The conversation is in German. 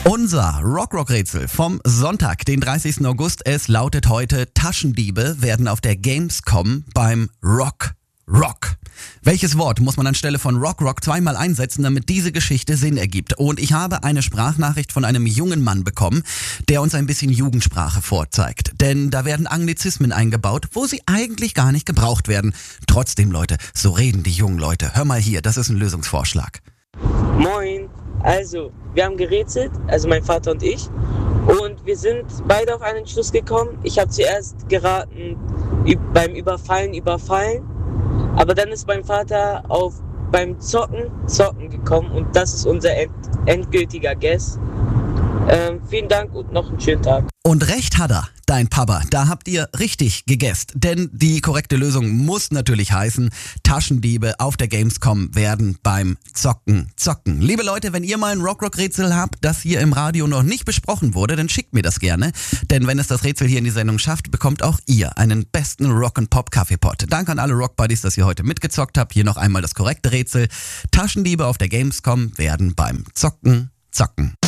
Unser Rock-Rock-Rätsel vom Sonntag, den 30. August. Es lautet heute: Taschendiebe werden auf der Gamescom beim Rock. Welches Wort muss man anstelle von Rock zweimal einsetzen, damit diese Geschichte Sinn ergibt? Und ich habe eine Sprachnachricht von einem jungen Mann bekommen, der uns ein bisschen Jugendsprache vorzeigt. Denn da werden Anglizismen eingebaut, wo sie eigentlich gar nicht gebraucht werden. Trotzdem, Leute, so reden die jungen Leute. Hör mal hier, das ist ein Lösungsvorschlag. Moin, also wir haben gerätselt, also mein Vater und ich, und wir sind beide auf einen Schluss gekommen. Ich habe zuerst geraten, beim Überfallen, aber dann ist mein Vater beim Zocken gekommen und das ist unser endgültiger Guess. Vielen Dank und noch einen schönen Tag. Und recht hat er, dein Papa. Da habt ihr richtig gegessen. Denn die korrekte Lösung muss natürlich heißen: Taschendiebe auf der Gamescom werden beim Zocken. Liebe Leute, wenn ihr mal ein Rock-Rätsel habt, das hier im Radio noch nicht besprochen wurde, dann schickt mir das gerne. Denn wenn es das Rätsel hier in die Sendung schafft, bekommt auch ihr einen besten Rock-and-Pop-Kaffeepot. Danke an alle Rock-Buddies, dass ihr heute mitgezockt habt. Hier noch einmal das korrekte Rätsel: Taschendiebe auf der Gamescom werden beim Zocken.